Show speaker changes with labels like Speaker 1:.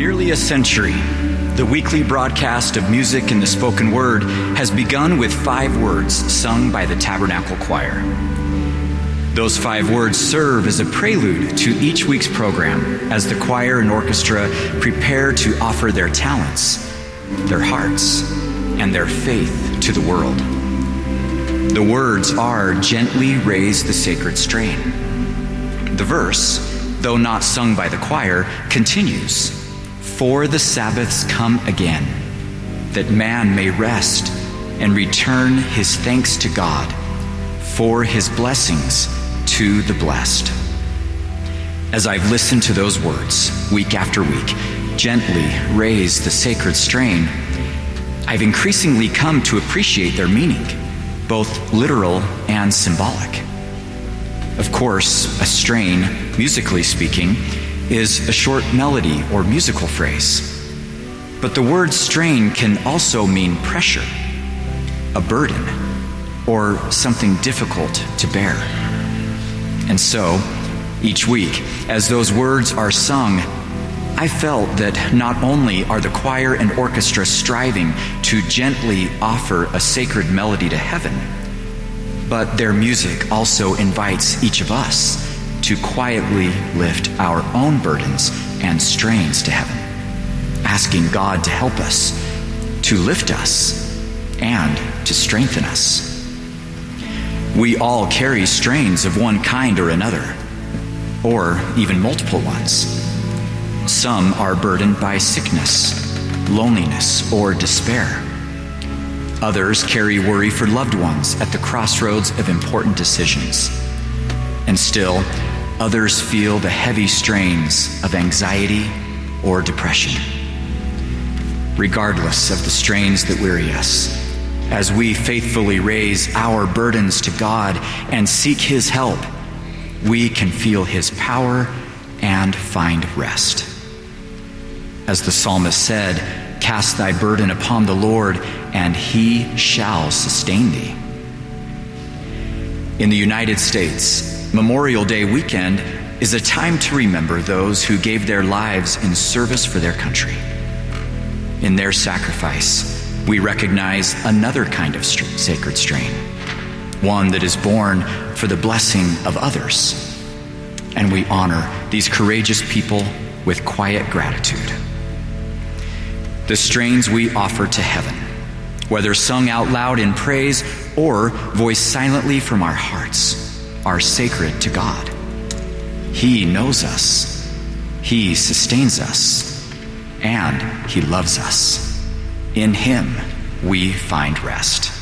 Speaker 1: nearly a century, the weekly broadcast of music and the spoken word has begun with 5 words sung by the Tabernacle Choir. Those 5 words serve as a prelude to each week's program as the choir and orchestra prepare to offer their talents, their hearts, and their faith to the world. The words are "Gently Raise the Sacred Strain." The verse, though not sung by the choir, continues, "For the Sabbaths come again, that man may rest and return his thanks to God, for his blessings to the blessed." As I've listened to those words week after week, "Gently raise the sacred strain," I've increasingly come to appreciate their meaning, both literal and symbolic. Of course, a strain, musically speaking, is a short melody or musical phrase. But the word strain can also mean pressure, a burden, or something difficult to bear. And so, each week, as those words are sung, I felt that not only are the choir and orchestra striving to gently offer a sacred melody to heaven, but their music also invites each of us to quietly lift our own burdens and strains to heaven, asking God to help us, to lift us, and to strengthen us. We all carry strains of one kind or another, or even multiple ones. Some are burdened by sickness, loneliness, or despair. Others carry worry for loved ones at the crossroads of important decisions. And still, others feel the heavy strains of anxiety or depression. Regardless of the strains that weary us, as we faithfully raise our burdens to God and seek His help, we can feel His power and find rest. As the psalmist said, "Cast thy burden upon the Lord, and He shall sustain thee." In the United States, Memorial Day weekend is a time to remember those who gave their lives in service for their country. In their sacrifice, we recognize another kind of sacred strain, one that is born for the blessing of others. And we honor these courageous people with quiet gratitude. The strains we offer to heaven, whether sung out loud in praise or voiced silently from our hearts, are sacred to God. He knows us, He sustains us, and He loves us. In Him we find rest.